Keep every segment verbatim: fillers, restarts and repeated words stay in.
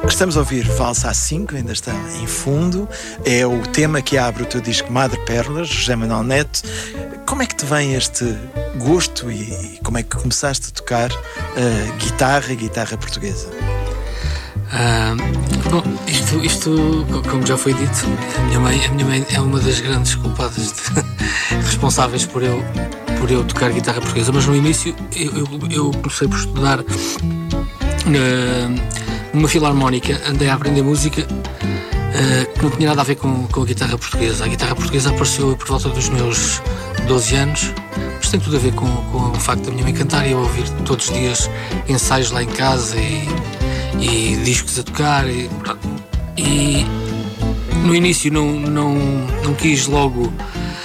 Estamos a ouvir Valsa A cinco, ainda está em fundo. É o tema que abre o teu disco Madre Perlas, José Manuel Neto. Como é que te vem este gosto e como é que começaste a tocar uh, guitarra e guitarra portuguesa? Uh, bom, isto, isto, como já foi dito, a minha mãe, a minha mãe é uma das grandes culpadas de, responsáveis por eu, por eu tocar guitarra portuguesa, mas no início eu, eu, eu comecei por estudar uh, numa filarmónica, andei a aprender música uh, que não tinha nada a ver com, com a guitarra portuguesa. A guitarra portuguesa apareceu por volta dos meus doze anos, mas tem tudo a ver com, com o facto da minha mãe cantar e eu ouvir todos os dias ensaios lá em casa e e discos a tocar e, e no início não, não, não quis logo uh,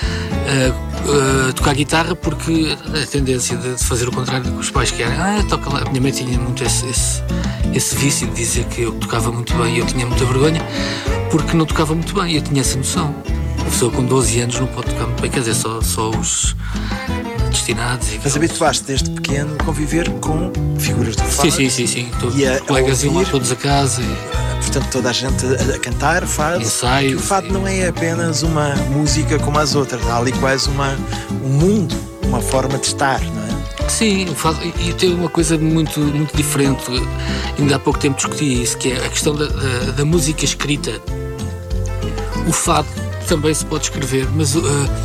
uh, tocar guitarra porque a tendência de, de fazer o contrário do que os pais querem. Ah, toca lá. A minha mãe tinha muito esse, esse, esse vício de dizer que eu tocava muito bem e eu tinha muita vergonha porque não tocava muito bem e eu tinha essa noção. Uma pessoa com doze anos não pode tocar muito bem, quer dizer, só, só os destinados. E mas habituaste desde pequeno a conviver com figuras do fado. Sim, sim, sim, sim. Todos, e a, colegas iam lá todos a casa. E, portanto, toda a gente a, a cantar fado. Ensaios. O fado e... não é apenas uma música como as outras. Há ali quase uma, um mundo, uma forma de estar, não é? Sim, o fado, e, e tem uma coisa muito, muito diferente. Ainda há pouco tempo discuti isso, que é a questão da, da, da música escrita. O fado também se pode escrever, mas... Uh,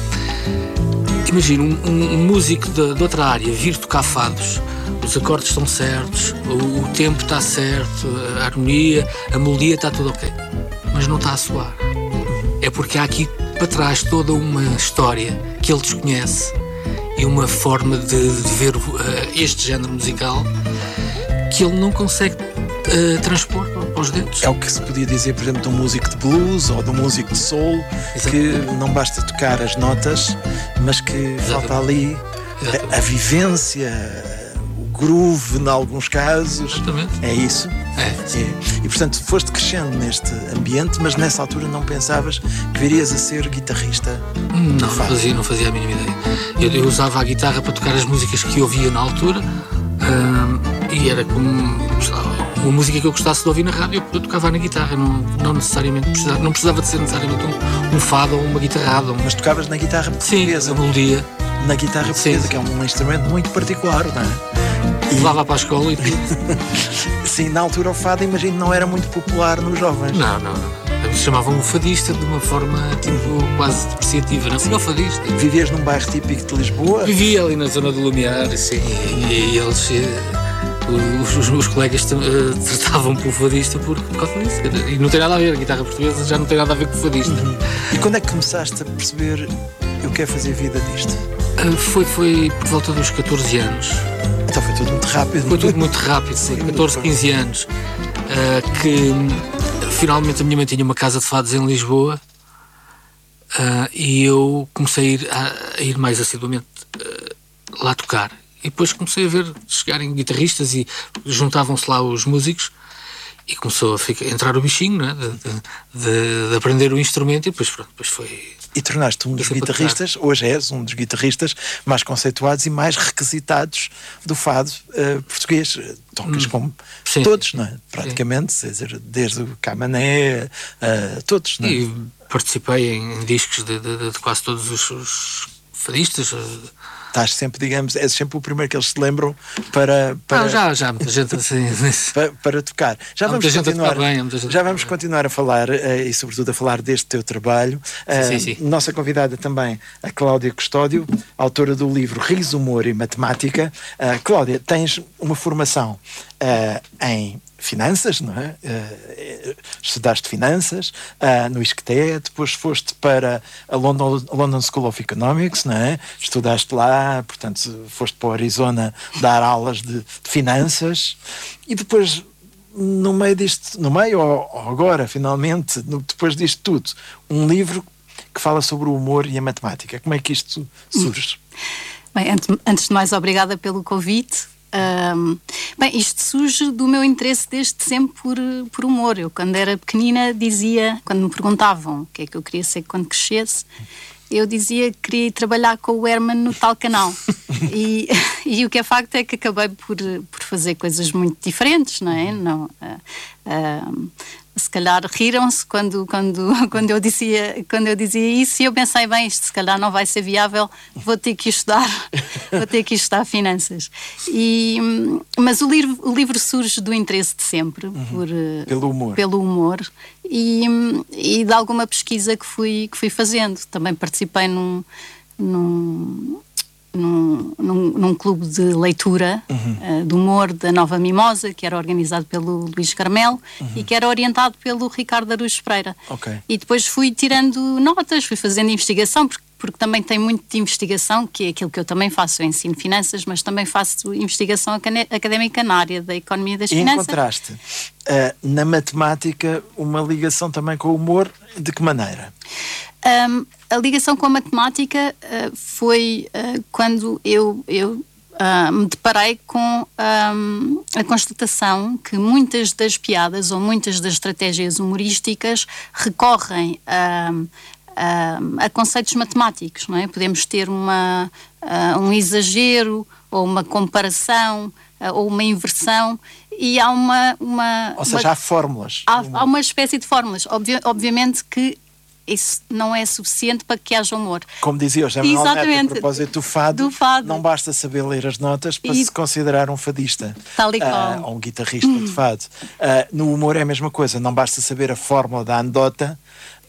imagina, um, um, um músico de, de outra área vir tocar fados, os acordes estão certos, o, o tempo está certo, a harmonia, a melodia está tudo ok, mas não está a soar. É porque há aqui para trás toda uma história que ele desconhece e uma forma de, de ver uh, este género musical que ele não consegue uh, transpor para os dedos. É o que se podia dizer, por exemplo, de um músico de blues ou de um músico de soul. Exato. Que não basta tocar as notas, mas que Exatamente. Falta ali a, a vivência, o groove, em alguns casos. Exatamente. É isso? É. É. E, portanto, foste crescendo neste ambiente, mas nessa altura não pensavas que virias a ser guitarrista? Não, não fazia, não fazia a mínima ideia. Eu, eu usava a guitarra para tocar as músicas que eu ouvia na altura. Um, e era como uma música que eu gostasse de ouvir na rádio, eu tocava na guitarra, não, não necessariamente precisava, não precisava de ser necessariamente um, um fado ou uma guitarrada. Mas tocavas na guitarra portuguesa? Sim, a melodia. Na guitarra portuguesa, sim, que é um instrumento muito particular, não é? E... levava para a escola e tudo. Sim, na altura o fado, imagino, não era muito popular nos jovens. Não, não, não. Eles chamavam-me fadista de uma forma tipo quase depreciativa, não? Senhor fadista. Vivias num bairro típico de Lisboa? Vivia ali na zona do Lumiar, sim, e, e eles, os, os meus colegas uh, tratavam por fadista por, por causa disso. E não tem nada a ver, a guitarra portuguesa já não tem nada a ver com fadista. Uhum. E quando é que começaste a perceber eu quero fazer vida disto? Uh, foi, foi por volta dos catorze anos. Então foi tudo muito rápido. Foi tudo muito rápido, sim, catorze, quinze anos. Uh, que finalmente a minha mãe tinha uma casa de fados em Lisboa uh, e eu comecei a ir, a, a ir mais assiduamente uh, lá tocar. E depois comecei a ver chegarem guitarristas e juntavam-se lá os músicos e começou a ficar, entrar o bichinho, né, de, de, de, de aprender o instrumento e depois, pronto, depois foi... E tornaste um dos guitarristas, hoje és um dos guitarristas mais conceituados e mais requisitados do fado uh, português. Tocas hum, como sim, todos, não é? Praticamente, dizer, desde o Camané, uh, todos, não é? E participei em discos de, de, de quase todos os, os fadistas. Estás sempre, digamos, és sempre o primeiro que eles se lembram para... para não, já, já, muita gente assim... para, para tocar. Já há vamos continuar, bem, já vamos continuar a falar, uh, e sobretudo a falar deste teu trabalho. Uh, sim, sim, sim. Nossa convidada também, a Cláudia Custódio, autora do livro Riso, Humor e Matemática. Uh, Cláudia, tens uma formação uh, em finanças, não é? Uh, estudaste finanças uh, no I S C T E, depois foste para a London, London School of Economics, não é? Estudaste lá, portanto foste para o Arizona dar aulas de, de finanças e depois no meio disto, no meio ou, ou agora finalmente, no, depois disto tudo, um livro que fala sobre o humor e a matemática. Como é que isto surge? Bem, antes, antes de mais, obrigada pelo convite. Um, bem, isto surge do meu interesse desde sempre por, por humor. Eu, quando era pequenina, dizia, quando me perguntavam o que é que eu queria ser quando crescesse, eu dizia que queria ir trabalhar com o Herman no tal canal. e, e o que é facto é que acabei por, por fazer coisas muito diferentes, não é? Não, uh, uh, se calhar riram-se quando, quando, quando, eu dizia, quando eu dizia isso, e eu pensei, bem, isto se calhar não vai ser viável, vou ter que estudar, vou ter que estudar finanças. E, mas o livro, o livro surge do interesse de sempre, uhum. por, pelo humor, pelo humor e, e de alguma pesquisa que fui, que fui fazendo. Também participei num... num Num, num, num clube de leitura uhum. uh, de humor da Nova Mimosa, que era organizado pelo Luís Carmelo uhum. e que era orientado pelo Ricardo Araújo Pereira. Okay. E depois fui tirando notas, fui fazendo investigação, porque, porque também tem muito de investigação, que é aquilo que eu também faço. Eu ensino finanças, mas também faço investigação académica na área da economia das e finanças. E encontraste uh, na matemática uma ligação também com o humor, de que maneira? Um, a ligação com a matemática uh, foi uh, quando eu, eu uh, me deparei com um, a constatação que muitas das piadas ou muitas das estratégias humorísticas recorrem a, a, a conceitos matemáticos, não é? Podemos ter uma, uh, um exagero ou uma comparação uh, ou uma inversão. E há uma... uma ou seja, uma, há fórmulas. Há, há uma espécie de fórmulas. Obvi- obviamente que isso não é suficiente para que haja humor. Como dizia o José Manuel Neto, a propósito do fado, do fado, não basta saber ler as notas para e... se considerar um fadista. Tal e qual. Uh, ou um guitarrista hum. de fado. Uh, no humor é a mesma coisa, não basta saber a fórmula da anedota,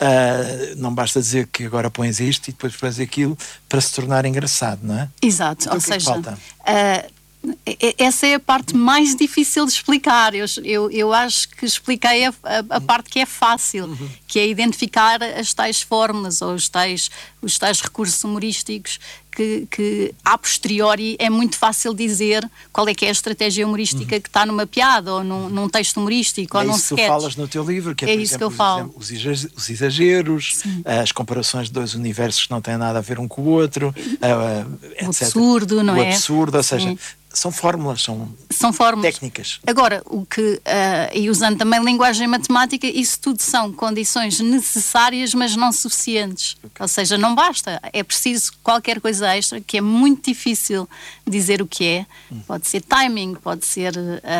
uh, não basta dizer que agora pões isto e depois pões aquilo para se tornar engraçado, não é? Exato, então, ou o que seja... É que falta? Uh, essa é a parte mais difícil de explicar. Eu, eu, eu acho que expliquei a, a, a parte que é fácil, uhum. que é identificar as tais fórmulas ou os tais, os tais recursos humorísticos que, que a posteriori é muito fácil dizer qual é que é a estratégia humorística uhum. que está numa piada ou num, num texto humorístico é ou num sketch. É isso que tu falas no teu livro, que é, é por isso exemplo, que eu falo. Os, exemplo, os exageros, Sim. as comparações de dois universos que não têm nada a ver um com o outro, uh, o etcétera. absurdo, não o é? O absurdo, ou seja... Sim. São fórmulas, são, são fórmulas. técnicas. Agora, o que, uh, e usando também linguagem matemática, isso tudo são condições necessárias, mas não suficientes. Okay. Ou seja, não basta. É preciso qualquer coisa extra, que é muito difícil dizer o que é. Hum. Pode ser timing, pode ser,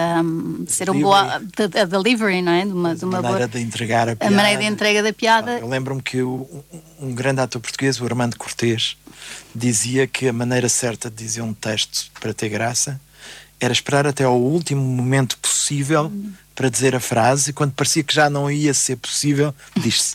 um, ser um boa, a, a delivery, não é? De uma, de uma a maneira boa, de entregar a piada. A maneira de entrega da piada. Eu lembro-me que o, um grande ator português, o Armando Cortês, dizia que a maneira certa de dizer um texto para ter graça era esperar até ao último momento possível hum. para dizer a frase, e quando parecia que já não ia ser possível, diz-se.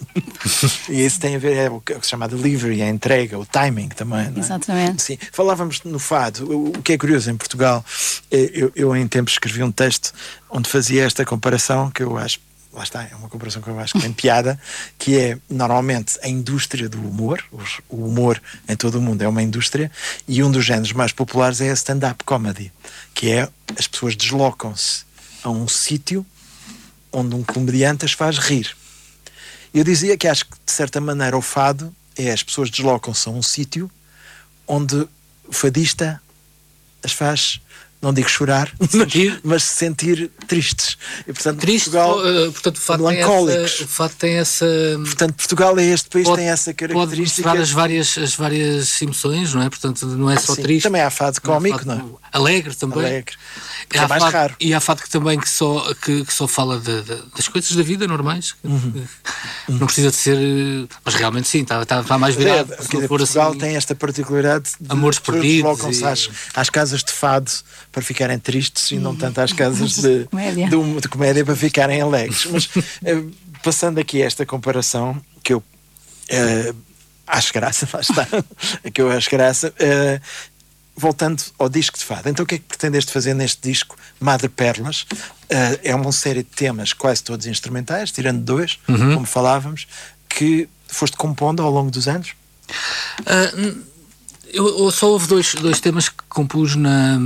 E isso tem a ver, é o que se chama delivery, a entrega, o timing também, não é? Exatamente. Sim. Falávamos no fado. O que é curioso em Portugal, eu, eu em tempos escrevi um texto onde fazia esta comparação, que eu acho, lá está, é uma comparação que eu acho que tem piada, que é, normalmente, a indústria do humor, o humor em todo o mundo é uma indústria, e um dos géneros mais populares é a stand-up comedy, que é, as pessoas deslocam-se a um sítio onde um comediante as faz rir. Eu dizia que acho que, de certa maneira, o fado é as pessoas deslocam-se a um sítio onde o fadista as faz... não digo chorar, mas, mas se sentir tristes. E, portanto, Triste, Portugal, uh, portanto, o fato melancólicos. Tem essa, o fato tem essa... Portanto, Portugal é este país, pode, tem essa característica. Pode mostrar as várias, as várias emoções, não é? Portanto, não é só Sim, triste. também há fado cómico, não, não é? Alegre também. Alegre. Que é é mais fado, raro. E há fado que também que só, que, que só fala de, de, das coisas da vida normais. Uhum. Não uhum. precisa de ser... Mas realmente sim, está, está, está mais virado. É, porque Portugal assim, tem esta particularidade de amores perdidos. Deslocam-se e... às, às casas de fado para ficarem tristes e não tanto às casas de comédia, de, de comédia para ficarem alegres. Mas passando aqui esta comparação, que eu uh, acho graça, lá está, que eu acho graça, uh, voltando ao disco de fado. Então o que é que pretendeste fazer neste disco, Madre Perlas? Uh, é uma série de temas quase todos instrumentais, tirando dois, uhum. como falávamos, que foste compondo ao longo dos anos? Uh, eu, eu só houve dois, dois temas que compus na...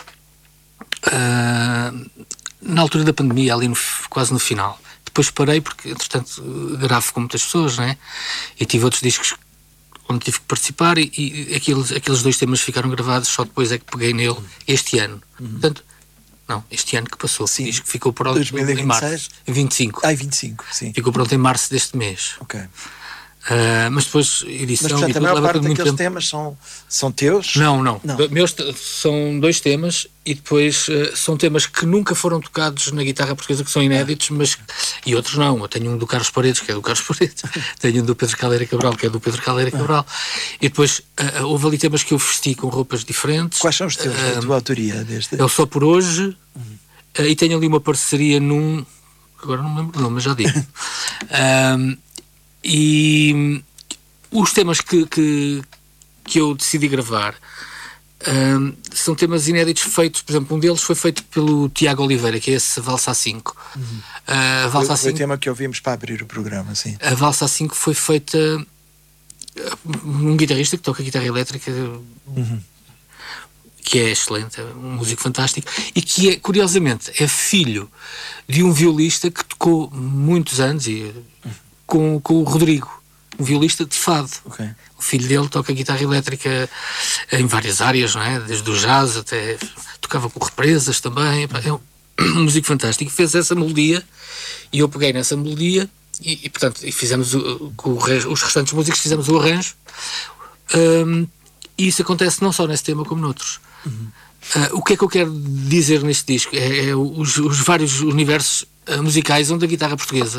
Uh, na altura da pandemia, ali no, quase no final. Depois parei porque, entretanto, gravo com muitas pessoas, né? E tive outros discos onde tive que participar e, e aqueles, aqueles dois temas ficaram gravados, só depois é que peguei nele este ano. Uhum. Portanto, não, este ano que passou. Sim. O disco ficou pronto dois mil e vinte e seis? em março. Em vinte e cinco. Ah, vinte e cinco, sim. Ficou pronto em março deste mês. Ok. Uh, mas depois edição... Mas, portanto, e tudo, a maior leva parte muito daqueles tempo. temas são, são teus? Não, não. não. Meus t- são dois temas e depois uh, são temas que nunca foram tocados na guitarra portuguesa, que são inéditos, mas e outros não. Eu tenho um do Carlos Paredes, que é do Carlos Paredes. Tenho um do Pedro Caldeira Cabral, que é do Pedro Caldeira Cabral. E depois uh, houve ali temas que eu vesti com roupas diferentes. Quais são os teus, uh, a tua autoria deste? É o Só Por Hoje. Uhum. Uh, e tenho ali uma parceria num... Agora não me lembro o nome, mas já digo. um, e... Os temas que, que, que eu decidi gravar um, são temas inéditos feitos, por exemplo, um deles foi feito pelo Tiago Oliveira, que é esse Valsa A cinco. Uhum. Uh, a Valsa foi, A cinco. Foi o tema que ouvimos para abrir o programa, sim. A Valsa A cinco foi feita um guitarrista que toca guitarra elétrica, uhum. que é excelente, é um músico fantástico, e que, é, curiosamente, é filho de um violista que tocou muitos anos e, uhum. com, com o Rodrigo. Um violista de fado. Okay. O filho dele toca guitarra elétrica em várias áreas, não é? Desde o jazz até... Tocava com represas também. É um, um músico fantástico. Fez essa melodia e eu peguei nessa melodia e, e portanto, e fizemos o, com o, os restantes músicos fizemos o arranjo. Um, e isso acontece não só nesse tema como noutros. Uhum. Uh, o que é que eu quero dizer neste disco? É, é os, os vários universos uh, musicais onde a guitarra portuguesa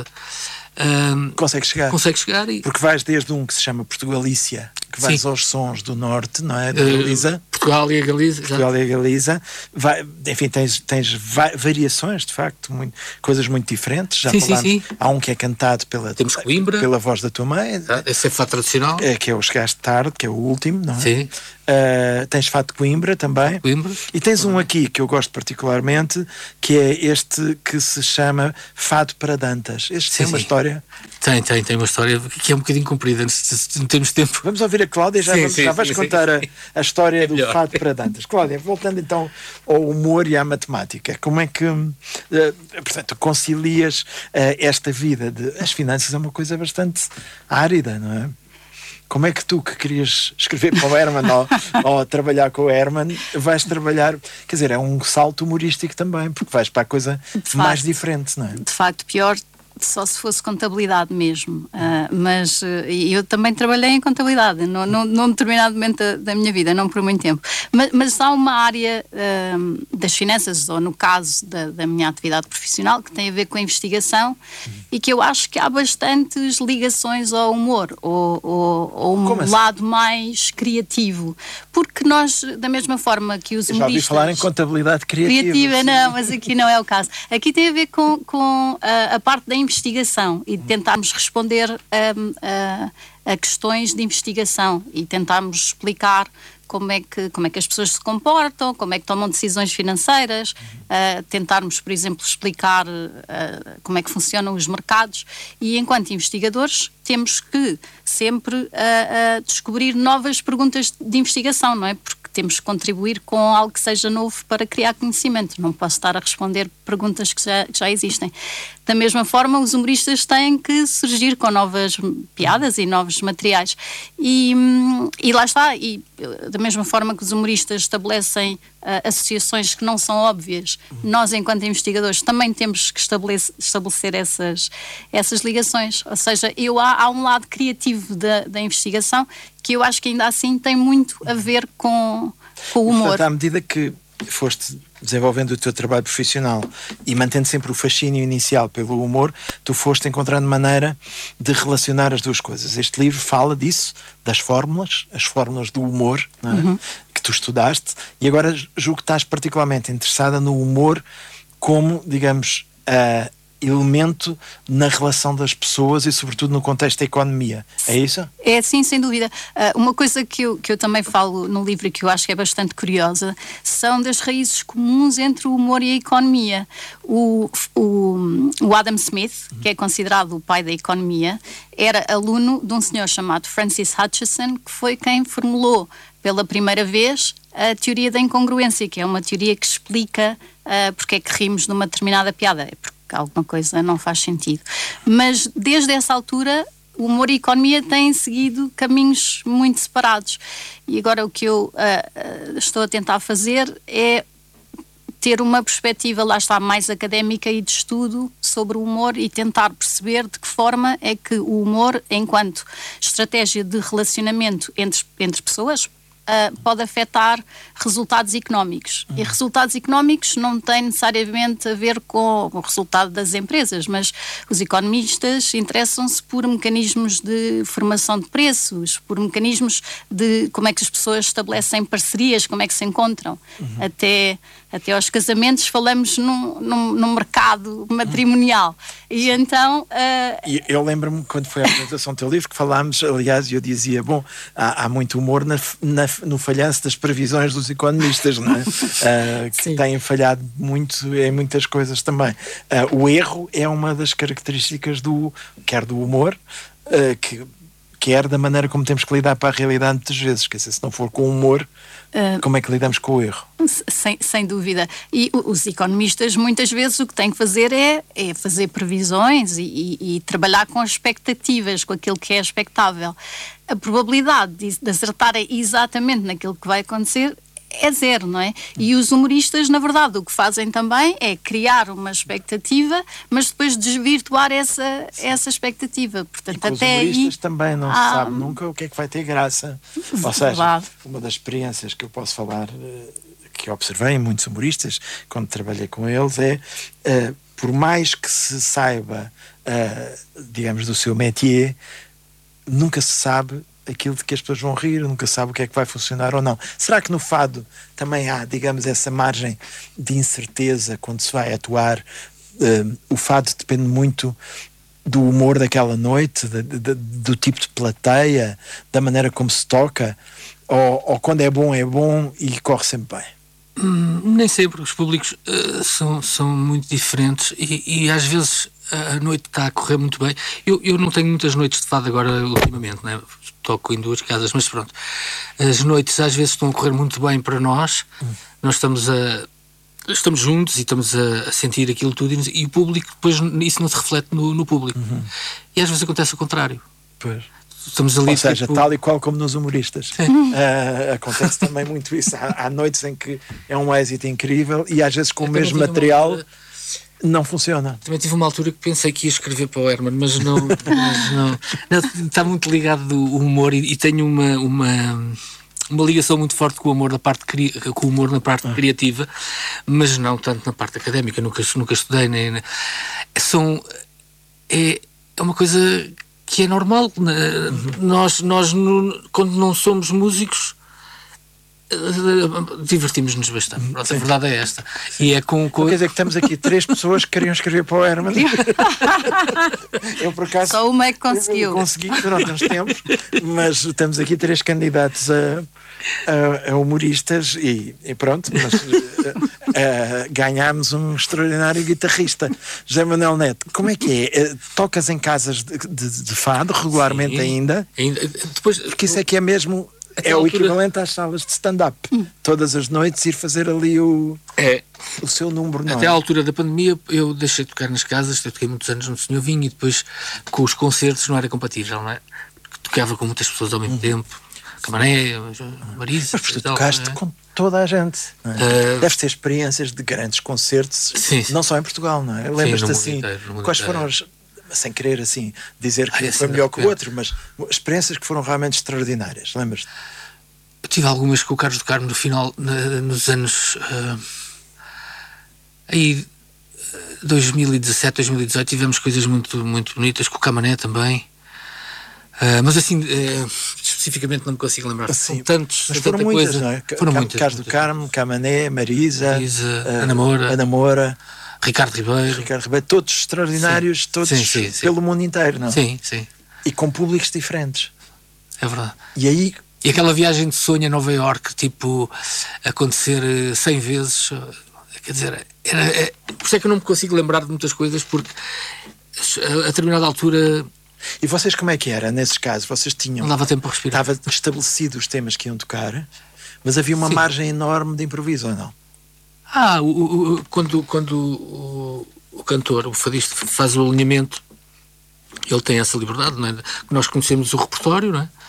Um, consegue chegar. Consegue chegar e... Porque vais desde um que se chama Portugalícia, que vais Sim. aos sons do norte, não é? Da uh, Galiza. Portugal e a Galiza. Portugal já. e a Galiza. Vai, enfim, tens, tens variações, de facto, muito, coisas muito diferentes. Já sim, falámos, sim, sim. Há um que é cantado pela, Temos Coimbra, pela voz da tua mãe. Ah, esse é fado tradicional. É, que é o Chegaste Tarde, que é o último, não é? Sim. Uh, tens fado de Coimbra também. Coimbra. E tens um aqui que eu gosto particularmente, que é este que se chama Fado para Dantas. Este sim, tem uma sim. história. Tem, tem, tem uma história que é um bocadinho comprida, não temos tempo. Vamos ouvir a Cláudia, já, sim, vamos, sim, já vais sim, contar sim. A, a história é do Fado para Dantas. Cláudia, voltando então ao humor e à matemática, como é que, uh, portanto, concilias uh, esta vida de... As finanças é uma coisa bastante árida, não é? Como é que tu, que querias escrever para o Herman ou, ou trabalhar com o Herman, vais trabalhar... Quer dizer, é um salto humorístico também, porque vais para a coisa de mais facto, diferente, não é? De facto, pior só se fosse contabilidade mesmo. Uh, mas uh, eu também trabalhei em contabilidade, num, num, num determinado momento da, da minha vida, não por muito tempo. Mas, mas há uma área uh, das finanças, ou no caso da, da minha atividade profissional, que tem a ver com a investigação uhum. e que eu acho que há bastantes ligações ao humor, ou, ou, ou um assim? lado mais criativo. Porque nós, da mesma forma que os eu já ouvi humoristas... falar em contabilidade criativa. Criativa, não, mas aqui não é o caso. Aqui tem a ver com, com a, a parte da investigação e de tentarmos responder um, a, a questões de investigação e tentarmos explicar como é que, como é que as pessoas se comportam, como é que tomam decisões financeiras, uh, tentarmos, por exemplo, explicar uh, como é que funcionam os mercados e, enquanto investigadores, temos que sempre uh, uh, descobrir novas perguntas de investigação, não é? Porque temos que contribuir com algo que seja novo para criar conhecimento. Não posso estar a responder perguntas que já, que já existem. Da mesma forma, os humoristas têm que surgir com novas piadas e novos materiais. E, e lá está. E da mesma forma que os humoristas estabelecem uh, associações que não são óbvias, nós, enquanto investigadores, também temos que estabelecer, estabelecer essas, essas ligações. Ou seja, eu, há, há um lado criativo da, da investigação que eu acho que ainda assim tem muito a ver com, com o humor. Portanto, à medida que foste desenvolvendo o teu trabalho profissional e mantendo sempre o fascínio inicial pelo humor, tu foste encontrando maneira de relacionar as duas coisas. Este livro fala disso, das fórmulas, as fórmulas do humor, não é? Uhum. que tu estudaste, e agora julgo que estás particularmente interessada no humor como, digamos, uh, elemento na relação das pessoas e sobretudo no contexto da economia. É isso? É, sim, sem dúvida. Uh, uma coisa que eu, que eu também falo no livro e que eu acho que é bastante curiosa são das raízes comuns entre o humor e a economia. O, o, o Adam Smith, que é considerado o pai da economia, era aluno de um senhor chamado Francis Hutcheson, que foi quem formulou pela primeira vez a teoria da incongruência, que é uma teoria que explica uh, porque é que rimos numa determinada piada. É porque alguma coisa não faz sentido. Mas desde essa altura o humor e a economia têm seguido caminhos muito separados. E agora o que eu uh, uh, estou a tentar fazer é ter uma perspectiva, lá está, mais académica e de estudo sobre o humor e tentar perceber de que forma é que o humor, enquanto estratégia de relacionamento entre, entre pessoas, Uh, pode afetar resultados económicos. Uhum. E resultados económicos não têm necessariamente a ver com o resultado das empresas, mas os economistas interessam-se por mecanismos de formação de preços, por mecanismos de como é que as pessoas estabelecem parcerias, como é que se encontram. Uhum. Até, até aos casamentos falamos num, num, num mercado matrimonial. E então... Uh... Eu lembro-me quando foi a apresentação do teu livro que falámos, aliás, eu dizia, bom, há, há muito humor na, na no falhanço das previsões dos economistas, não é? Uh, que têm falhado muito em muitas coisas também. Uh, o erro é uma das características do, quer do humor, uh, que, quer da maneira como temos que lidar para a realidade muitas vezes. Quer dizer, se não for com humor, uh, como é que lidamos com o erro? Sem, sem dúvida. E os economistas muitas vezes o que têm que fazer é, é fazer previsões e, e, e trabalhar com as expectativas, com aquilo que é expectável. A probabilidade de, de acertarem exatamente naquilo que vai acontecer é zero, não é? E os humoristas, na verdade, o que fazem também é criar uma expectativa, mas depois desvirtuar essa, essa expectativa. Portanto, e com até os humoristas aí, também não se sabe nunca o que é que vai ter graça. Ou seja, verdade. Uma das experiências que eu posso falar, que observei em muitos humoristas, quando trabalhei com eles, é, uh, por mais que se saiba, uh, digamos, do seu métier, nunca se sabe aquilo de que as pessoas vão rir, nunca se sabe o que é que vai funcionar ou não. Será que no fado também há, digamos, essa margem de incerteza quando se vai atuar? Uh, o fado depende muito do humor daquela noite, de, de, do tipo de plateia, da maneira como se toca, ou, ou quando é bom é bom e corre sempre bem? Hum, nem sempre, os públicos uh, são, são muito diferentes e, e às vezes a noite está a correr muito bem. Eu, eu não tenho muitas noites de fado agora ultimamente, né? Toco em duas casas, mas pronto. As noites às vezes estão a correr muito bem para nós, hum. nós estamos a estamos juntos e estamos a, a sentir aquilo tudo e, e o público, depois isso não se reflete no, no público. Uhum. E às vezes acontece o contrário. Pois. Estamos ali, ou seja, tipo... tal e qual como nos humoristas. Uh, acontece também muito isso. Há, há noites em que é um êxito incrível e às vezes com eu o mesmo material altura... não funciona. Também tive uma altura que pensei que ia escrever para o Herman, mas não, mas não. não está muito ligado do humor e, e tenho uma, uma, uma ligação muito forte com o humor, da parte cri... com o humor na parte ah. criativa, mas não tanto na parte académica. Nunca, nunca estudei. Nem... São, é, é uma coisa que é normal. Uhum. Nós, nós no, quando não somos músicos, uh, divertimos-nos bastante. Pronto, a verdade é esta. E é com, com... Quer dizer que temos aqui três pessoas que queriam escrever para o Herman. Eu, por acaso, só uma é que conseguiu. Consegui durante uns tempos, mas temos aqui três candidatos a, a, a humoristas e, e pronto, mas uh, uh, ganhámos um extraordinário guitarrista. José Manuel Neto, como é que é? Uh, tocas em casas de, de, de fado regularmente? Sim, ainda? ainda depois, porque isso é que é mesmo... É o equivalente às salas de stand-up. Hum. Todas as noites ir fazer ali o, é. o seu número. Não Até é? à altura da pandemia eu deixei de tocar nas casas, eu toquei muitos anos no Senhor Vinho e depois com os concertos não era compatível, não é? Porque tocava com muitas pessoas ao mesmo hum. tempo. Camané, Marisa... Mas tu tocaste é? com toda a gente. Não é? uh, Deves ter experiências de grandes concertos, sim, sim. não só em Portugal, não é? Lembras-te assim, inteiro, quais foram as... sem querer assim dizer que ah, foi melhor que o outro, mas experiências que foram realmente extraordinárias, lembras-te? Eu tive algumas com o Carlos do Carmo no final, na, nos anos uh, aí dois mil e dezassete, dois mil e dezoito tivemos coisas muito, muito bonitas, com o Camané também, uh, mas assim uh, especificamente não me consigo lembrar. Sim, são tantos, mas foram tanta muitas, coisa. não é? Foram Car muitas. Carlos do Carmo, Camané, Marisa, Marisa uh, Ana Moura, Ana Moura, Ricardo Ribeiro. Ricardo Ribeiro, todos extraordinários, sim. todos sim, sim, sim. pelo mundo inteiro, não? Sim, sim. E com públicos diferentes. É verdade. E aí... E aquela viagem de sonho a Nova Iorque, tipo, acontecer cem vezes, quer dizer, era, é, por isso é que eu não me consigo lembrar de muitas coisas, porque a, a determinada altura... E vocês como é que era, nesses casos? Vocês tinham... Não dava tempo para respirar. Estava estabelecido os temas que iam tocar, mas havia uma sim. margem enorme de improviso, ou não? Ah, o, o, quando, quando o, o cantor, o fadista, faz o alinhamento, ele tem essa liberdade, não é? Nós conhecemos o repertório, não é?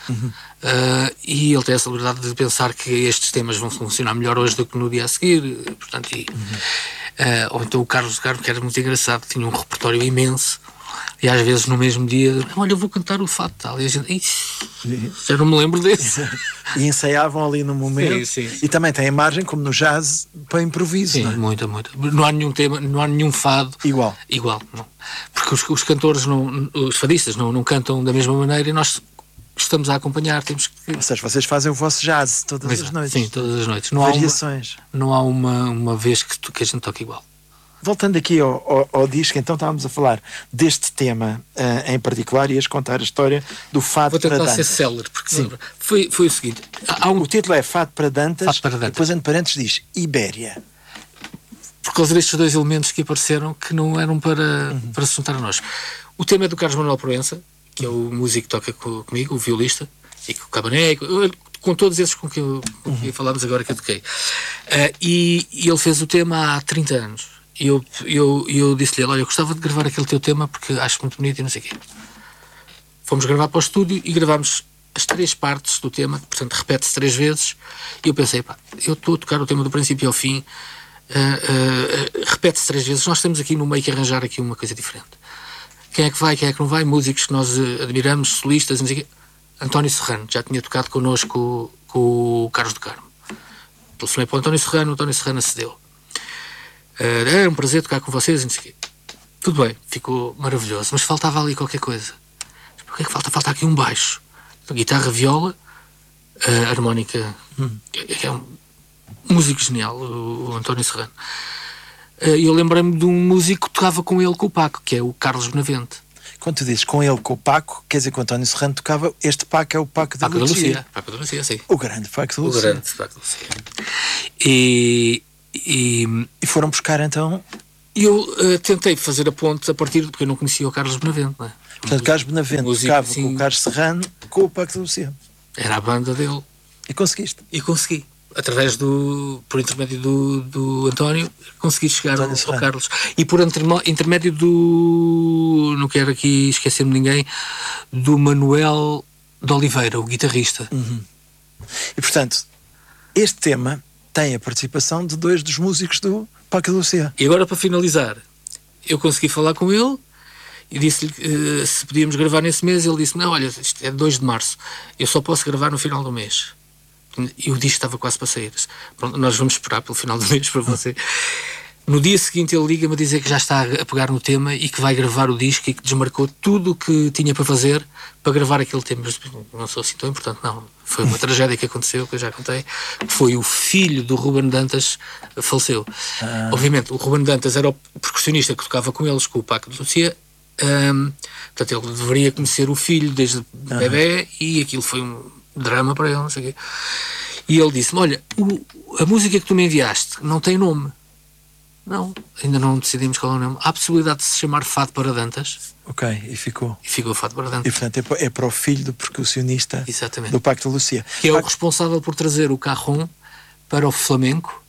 uhum. uh, e ele tem essa liberdade de pensar que estes temas vão funcionar melhor hoje do que no dia a seguir, portanto, e, uhum. uh, ou então o Carlos do Carmo, que era muito engraçado, tinha um repertório imenso, e às vezes no mesmo dia, olha, eu vou cantar o fado tal, e a gente, já não me lembro desse. E ensaiavam ali no momento, sim, sim. E também tem a margem, como no jazz, para improviso. Sim, não é? muita, muita. Não há nenhum tema, não há nenhum fado igual. Igual, não. Porque os, os cantores, não, os fadistas não, não cantam da mesma maneira e nós estamos a acompanhar, temos que... Ou seja, vocês fazem o vosso jazz todas Exato. As noites. Sim, todas as noites. Não Variações. Há uma, não há uma, uma vez que, tu, que a gente toque igual. Voltando aqui ao, ao, ao disco, então estávamos a falar deste tema uh, em particular e ias contar a história do Fado para Dantas. Vou tentar ser célere, porque Sim. Foi, foi o seguinte... Há um... O título é Fado para Dantas, Fado para Dantas. E depois entre parênteses diz Ibéria. Por causa destes dois elementos que apareceram que não eram para, uhum. para se juntar a nós. O tema é do Carlos Manuel Proença, que é o músico que toca com, comigo, o violista, e com o Cabané, com, com todos esses com quem, com quem uhum. falámos agora que eu toquei. Uh, e, e ele fez o tema há trinta anos. E eu, eu, eu disse-lhe, olha, eu gostava de gravar aquele teu tema porque acho muito bonito e não sei o quê. Fomos gravar para o estúdio e gravámos as três partes do tema, portanto repete-se três vezes, e eu pensei, pá, eu estou a tocar o tema do princípio ao fim, uh, uh, uh, repete-se três vezes, nós temos aqui no meio que arranjar aqui uma coisa diferente. Quem é que vai, quem é que não vai? Músicos que nós uh, admiramos, solistas, não sei o quê. António Serrano, já tinha tocado connosco com o Carlos do Carmo. Telefonei para o António Serrano, o António Serrano acedeu. Uh, era um prazer tocar com vocês, não sei o quê. Tudo bem, ficou maravilhoso, mas faltava ali qualquer coisa. O que é que falta? Falta aqui um baixo. Então, guitarra, viola, uh, harmónica, hum. que é um músico genial, o, o António Serrano. E uh, eu lembrei-me de um músico que tocava com ele, com o Paco, que é o Carlos Benavente. Quando tu dizes com ele, com o Paco, quer dizer que o António Serrano tocava, este Paco é o Paco da Paco Lucia. da Lucia. Paco da Lucia, sim. O grande Paco da Lucia. O grande Paco da Lucia. E... E, e foram buscar então. Eu uh, tentei fazer a ponte a partir de porque eu não conhecia o Carlos Benavente, não é? Portanto, o Carlos Benavente tocava sim, com o Carlos Serrano com o Paco da Lucia. Era a banda dele. E conseguiste? E consegui. Através do. Por intermédio do, do António, consegui chegar ao, ao Carlos. E por intermédio do. Não quero aqui esquecer-me de ninguém. Do Manuel de Oliveira, o guitarrista. Uhum. E portanto, este tema tem a participação de dois dos músicos do Paco da Lucia. E agora, para finalizar, eu consegui falar com ele e disse-lhe uh, se podíamos gravar nesse mês. Ele disse, não, olha, isto é dois de março, eu só posso gravar no final do mês. E o disco estava quase para sair. Pronto, nós vamos esperar pelo final do mês para você. No dia seguinte ele liga-me a dizer que já está a pegar no tema e que vai gravar o disco e que desmarcou tudo o que tinha para fazer para gravar aquele tema. Mas não sou assim tão importante, não. Foi uma tragédia que aconteceu, que eu já contei. Foi o filho do Ruben Dantas faleceu. Ah. Obviamente, o Ruben Dantas era o percussionista que tocava com eles, com o Paco de Lucia. Um, portanto, ele deveria conhecer o filho desde ah. bebê e aquilo foi um drama para ele, não sei o quê. E ele disse-me, olha, o, a música que tu me enviaste não tem nome. Não, ainda não decidimos qual é o nome. Há a possibilidade de se chamar Fado para Dantas. Ok, e ficou. E ficou Fado para Dantas. E portanto é para, é para o filho do percussionista. Exatamente. Do Paco da Lucia. Que é Paco... o responsável por trazer o carrom para o flamenco,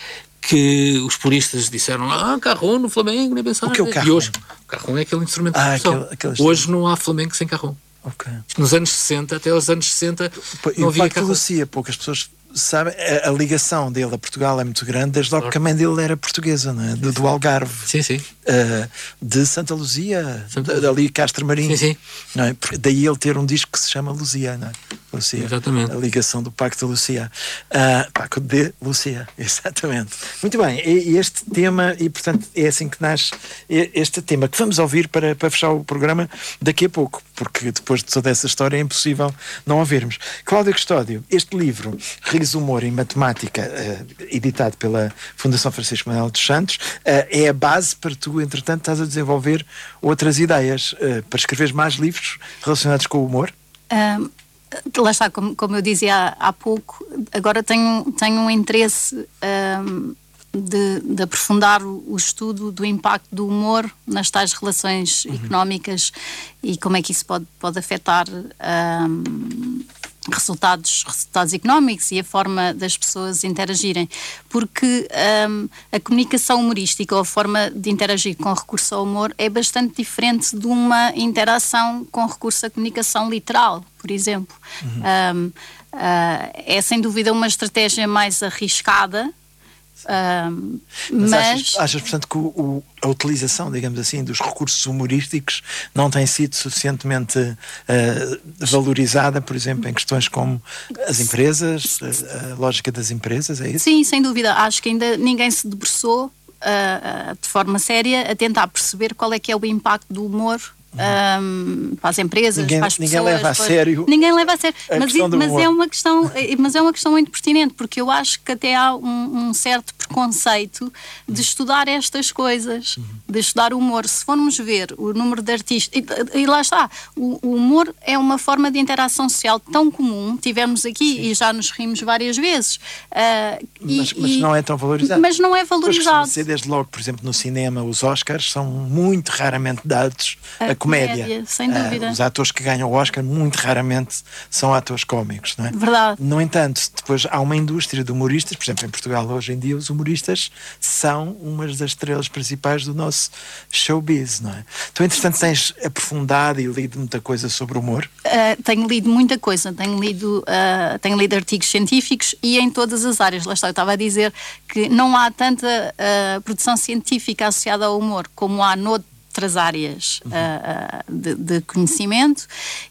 que os puristas disseram, ah, carrom no flamenco, nem pensar. O que é o carrom? E hoje, o carrom é aquele instrumento de ah, percussão. Aquele, aquele hoje não há flamenco sem carrom. Okay. Nos anos sessenta, até aos anos sessenta, e não o havia Paco da Lucia, poucas pessoas sabem, a, a ligação dele a Portugal é muito grande, desde logo que a mãe dele era portuguesa, não é? do, do Algarve. Sim, sim. Uh, de Santa Luzia, Santa... dali Castro Marim. Sim, sim. Não é? Daí ele ter um disco que se chama Luzia, não é? Lucia. Exatamente. A ligação do Paco de Lucia. Uh, Paco de Lucia, exatamente. Muito bem, e, e este tema, e portanto é assim que nasce este tema, que vamos ouvir para, para fechar o programa daqui a pouco, porque depois de toda essa história é impossível não ouvirmos. Cláudia Custódio, este livro, Riso, Humor e Matemática, uh, editado pela Fundação Francisco Manuel dos Santos, uh, é a base para tu, entretanto, estás a desenvolver outras ideias, uh, para escreveres mais livros relacionados com o humor? Um... Lá está, como, como eu dizia há, há pouco, agora tenho, tenho um interesse um, de, de aprofundar o, o estudo do impacto do humor nas tais relações uhum. económicas e como é que isso pode, pode afetar um, resultados, resultados económicos e a forma das pessoas interagirem, porque um, a comunicação humorística ou a forma de interagir com recurso ao humor é bastante diferente de uma interação com recurso à comunicação literal, por exemplo. Uhum. Um, uh, é sem dúvida uma estratégia mais arriscada. Um, mas, mas... Achas, achas, portanto, que o, o, a utilização, digamos assim, dos recursos humorísticos não tem sido suficientemente uh, valorizada, por exemplo, em questões como as empresas, a, a lógica das empresas, é isso? Sim, sem dúvida. Acho que ainda ninguém se debruçou uh, uh, de forma séria a tentar perceber qual é que é o impacto do humor Um, para as empresas, ninguém, para as ninguém pessoas. Leva a para... sério ninguém leva a sério. Mas, a mas é uma questão, mas é uma questão muito pertinente, porque eu acho que até há um, um certo preconceito de estudar estas coisas, uhum. de estudar o humor. Se formos ver o número de artistas, e, e lá está, o, o humor é uma forma de interação social tão comum, tivemos aqui Sim. e já nos rimos várias vezes. Uh, mas, e, mas não é tão valorizado. Mas não é valorizado. Pois, desde logo, por exemplo, no cinema, os Oscars são muito raramente dados a, a comédia. comédia. Sem dúvida. Uh, os atores que ganham o Oscar muito raramente são atores cómicos, não é? Verdade. No entanto, depois há uma indústria de humoristas, por exemplo, em Portugal hoje em dia os humoristas são umas das estrelas principais do nosso showbiz, não é? Tu, entretanto, tens aprofundado e lido muita coisa sobre o humor? Uh, tenho lido muita coisa, tenho lido, uh, tenho lido artigos científicos e em todas as áreas. Lá está, eu estava a dizer que não há tanta uh, produção científica associada ao humor como há noutras outras áreas uhum. uh, de, de conhecimento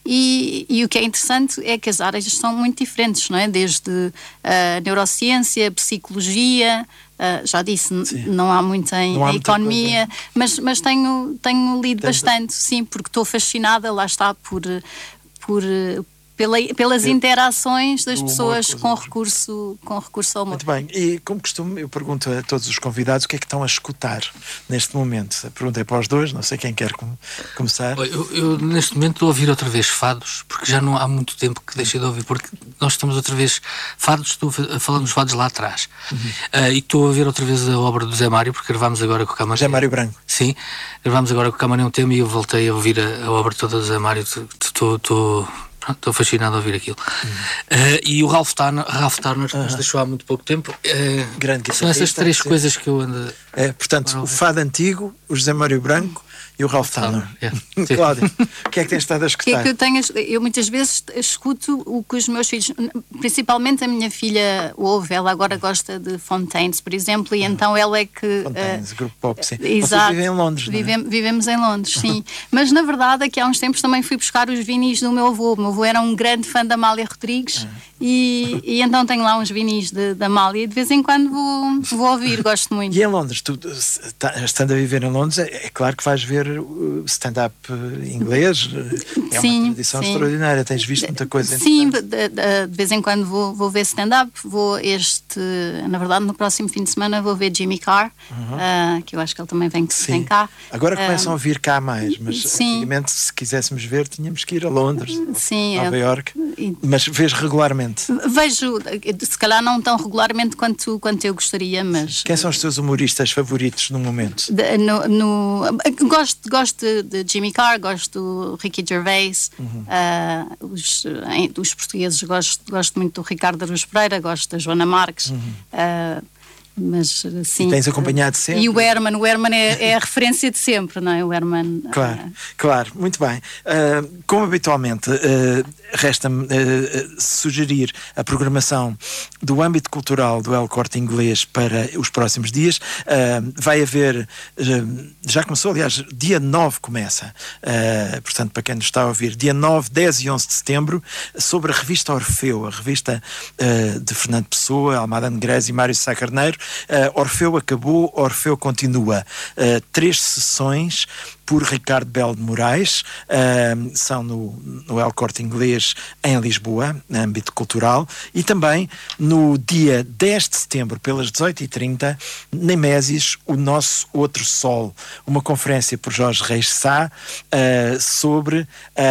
e, e o que é interessante é que as áreas são muito diferentes, não é? Desde uh, neurociência, psicologia, uh, já disse, não há muito em não há economia, mas, mas tenho, tenho lido Tens bastante, a... sim, porque estou fascinada, lá está, por... por Pela, pelas interações das pessoas com recurso, com recurso ao humor. Muito bem, e como costumo, eu pergunto a todos os convidados o que é que estão a escutar neste momento. A pergunta é para os dois, não sei quem quer com, começar. Eu, eu neste momento estou a ouvir outra vez fados, porque já não há muito tempo que deixei de ouvir, porque nós estamos outra vez fados, estou a falar dos fados lá atrás. Uhum. Uh, e estou a ouvir outra vez a obra do Zé Mário, porque gravámos agora com o Camarão. Zé Mário Branco. Sim, gravámos agora com o Camarão um tema e eu voltei a ouvir a, a obra toda do Zé Mário. Estou... Estou fascinado a ouvir aquilo. Uhum. Uh, e o Ralph Turner, Ralph Turner que uhum. nos deixou há muito pouco tempo. Uh, Grande são essas três sim. coisas que eu ando. É, portanto, o fado antigo, o José Mário Branco e o Ralph Turner. Yeah. Cláudia, o que é que tens estado a escutar? Que é que eu, tenho, eu muitas vezes escuto o que os meus filhos, principalmente a minha filha ouve, ela agora gosta de Fontaines, por exemplo, e ah. então ela é que... Fontaines, uh, grupo pop, sim. Exato. Vocês vivem em Londres, não é? Vivem, vivemos em Londres, sim. Mas na verdade, aqui há uns tempos também fui buscar os vinis do meu avô. O meu avô era um grande fã da Amália Rodrigues ah. e, e então tenho lá uns vinis da Amália e de vez em quando vou, vou ouvir, gosto muito. E em Londres, tu estando a viver em Londres, é, é claro que vais ver stand-up inglês, é sim, uma tradição sim. extraordinária, tens visto muita coisa. Sim, de, de, de vez em quando vou, vou ver stand-up, vou este, na verdade no próximo fim de semana vou ver Jimmy Carr, uhum. uh, que eu acho que ele também vem, vem cá. Agora começam uh, a vir cá mais, mas sim. antigamente se quiséssemos ver tínhamos que ir a Londres, sim, Nova eu, Iorque, mas vês regularmente? Vejo, se calhar não tão regularmente quanto, quanto eu gostaria, mas... Quem são os teus humoristas favoritos no momento? De, no, no, gosto, gosto de Jimmy Carr, gosto do Ricky Gervais, uhum. uh, os, em, os portugueses gosto, gosto muito do Ricardo Aruz Pereira, gosto da Joana Marques, uhum. uh, mas sim. E tens acompanhado sempre? E o Herman, o Herman é, é a referência de sempre, não é? O Herman. Claro, uh, claro, muito bem. Uh, como habitualmente, uh, resta-me uh, sugerir a programação do âmbito cultural do El Corte Inglês para os próximos dias. Uh, vai haver, uh, já começou, aliás, dia nove começa, uh, portanto, para quem nos está a ouvir, dia nove, dez e onze de setembro, sobre a revista Orfeu, a revista uh, de Fernando Pessoa, Almada Negrez e Mário Sá Carneiro. Uh, Orfeu acabou, Orfeu continua. Uh, três sessões por Ricardo Belo de Moraes, uh, são no, no El Corte Inglês em Lisboa, no âmbito cultural, e também no dia dez de setembro, pelas dezoito e trinta, na Mésis, o Nosso Outro Sol, uma conferência por Jorge Reis Sá uh, sobre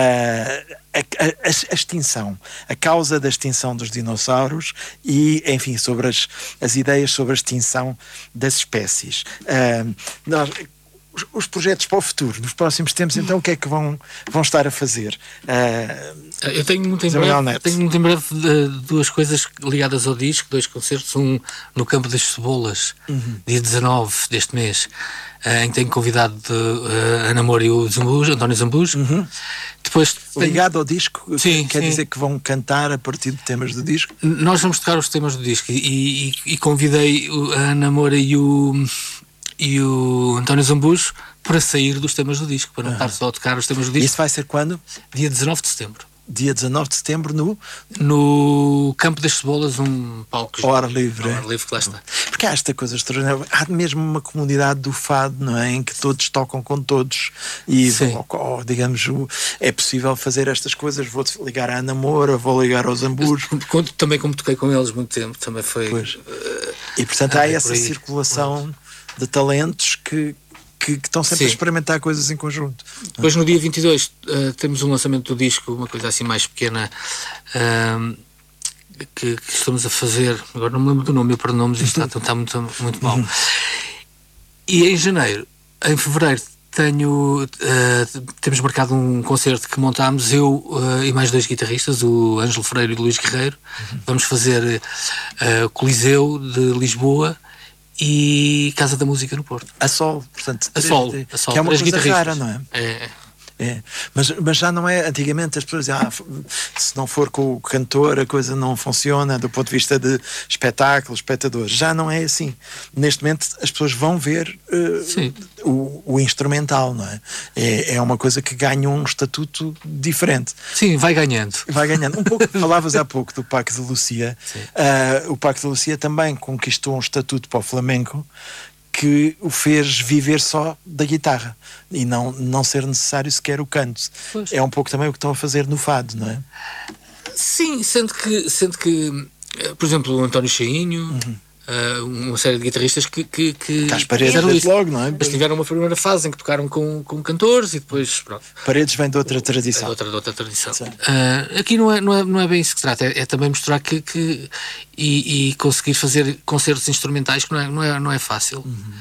uh, A, a, a extinção, a causa da extinção dos dinossauros e, enfim, sobre as, as ideias sobre a extinção das espécies. Uh, nós os, os projetos para o futuro, nos próximos tempos, então o que é que vão, vão estar a fazer? Uh, Eu tenho muito em breve, tenho muito em breve uh, duas coisas ligadas ao disco, dois concertos, um no Campo das Cebolas, uhum. dia dezanove deste mês, uh, em que tenho convidado uh, a Ana Moura e o Zambus, António Zambus. Uhum. Depois tenho... Ligado ao disco? Sim, quer sim. dizer que vão cantar a partir de temas do disco? Nós vamos tocar os temas do disco e, e, e convidei a Ana Moura e o, e o António Zambus para sair dos temas do disco, para não uhum. estar só a tocar os temas do disco. Isso vai ser quando? Dia dezanove de setembro. Dia dezanove de setembro no... No Campo das Cebolas, um palco... Ao ar livre. Ao ar livre, que lá está. Porque há esta coisa extraordinária. Há mesmo uma comunidade do fado, não é? Em que todos tocam com todos. E, ou, ou, digamos, é possível fazer estas coisas. Vou ligar à Ana Moura, vou ligar aos Zambus. Também como toquei com eles muito tempo, também foi... Pois. E, portanto, há essa circulação de talentos que... Que, que estão sempre Sim. a experimentar coisas em conjunto. Depois no dia vinte e dois uh, temos um lançamento do disco, uma coisa assim mais pequena, uh, que, que estamos a fazer, agora não me lembro do nome, eu para nomes, isto está, está muito, muito mal. E em janeiro, em fevereiro, tenho, uh, temos marcado um concerto que montámos, eu uh, e mais dois guitarristas, o Ângelo Freire e o Luís Guerreiro. Uhum. Vamos fazer uh, Coliseu de Lisboa e Casa da Música no Porto. A solo, portanto. A solo, a solo. Que é uma coisa rara, não é? É. É. Mas, mas já não é, antigamente as pessoas diziam, ah, se não for com o cantor a coisa não funciona do ponto de vista de espetáculo, espectadores. Já não é assim. Neste momento as pessoas vão ver uh, o, o instrumental, não é? é? É uma coisa que ganha um estatuto diferente. Sim, vai ganhando. Vai ganhando. Um pouco, falavas há pouco do Paco de Lucia. Uh, o Paco de Lucia também conquistou um estatuto para o flamenco que o fez viver só da guitarra e não, não ser necessário sequer o canto. Pois. É um pouco também o que estão a fazer no fado, não é? Sim, sendo que, sendo que por exemplo, o António Cheinho, uhum. uh, uma série de guitarristas que, que, que, que Paredes logo, não é? Mas tiveram uma primeira fase em que tocaram com, com cantores e depois pronto. Paredes vem de outra tradição. É de outra, de outra tradição. Uh, aqui não é, não, é, não é bem isso que se trata, é, é também mostrar que, que e, e conseguir fazer concertos instrumentais que não é, não é, não é fácil. Uhum.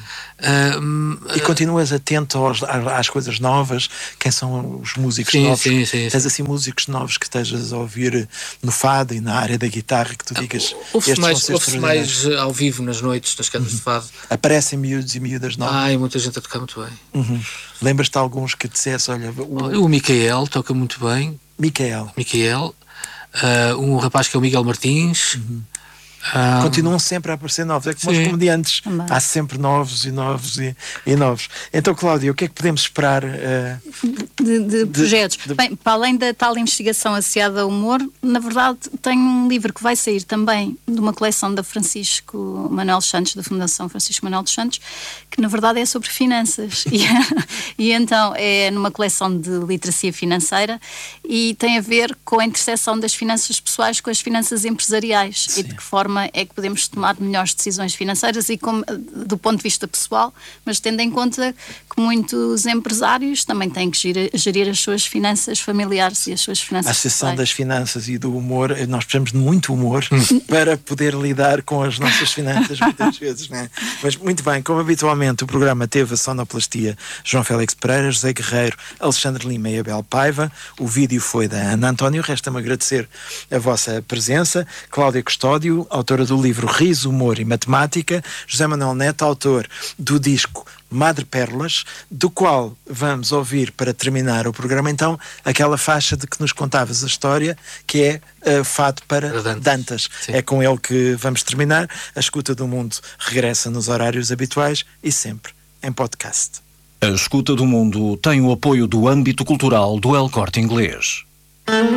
Uh, e continuas atento aos, às coisas novas? Quem são os músicos sim, novos? Sim, sim, Tens sim. assim músicos novos que estejas a ouvir no fado e na área da guitarra que tu digas? Ouve-se mais, ouve mais ao vivo nas noites, nas casas uhum. de fado. Aparecem miúdos e miúdas novas? Ah, e muita gente a tocar muito bem. Uhum. Lembras-te de alguns que dissesse, olha... O, o Micael toca muito bem. Micael. Micael. Uh, um rapaz que é o Miguel Martins. Uhum. Um... Continuam sempre a aparecer novos, é como Sim. os comediantes, Também. há sempre novos e novos e, e novos. Então, Cláudia, o que é que podemos esperar uh, de, de, de projetos? De... Bem, para além da tal investigação associada ao humor, na verdade tenho um livro que vai sair também de uma coleção da Francisco Manuel Santos, da Fundação Francisco Manuel dos Santos, que na verdade é sobre finanças e, e então é numa coleção de literacia financeira e tem a ver com a interseção das finanças pessoais com as finanças empresariais. Sim. E de que forma é que podemos tomar melhores decisões financeiras e como, do ponto de vista pessoal, mas tendo em conta que muitos empresários também têm que gerir, gerir as suas finanças familiares e as suas finanças A Associação pessoais. das Finanças e do Humor, nós precisamos de muito humor para poder lidar com as nossas finanças muitas vezes, não é? Mas muito bem, como habitualmente o programa teve a sonoplastia João Félix Pereira, José Guerreiro, Alexandre Lima e Abel Paiva, o vídeo foi da Ana António, resta-me agradecer a vossa presença. Cláudia Custódio, autora do livro Riso, Humor e Matemática, José Manuel Neto, autor do disco Madre Pérolas, do qual vamos ouvir, para terminar o programa então, aquela faixa de que nos contavas a história, que é uh, Fado para Dantas. Dantas. É com ele que vamos terminar. A Escuta do Mundo regressa nos horários habituais e sempre em podcast. A Escuta do Mundo tem o apoio do âmbito cultural do El Corte Inglês.